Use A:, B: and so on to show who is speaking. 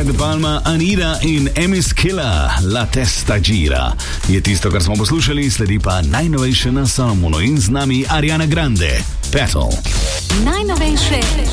A: De Palma, Anida in Emis Killa, La Testa Gira. Je tisto, kar smo poslušali, sledi pa najnovejše na Salomonu in z nami Ariana Grande, Petal.
B: Najnovejše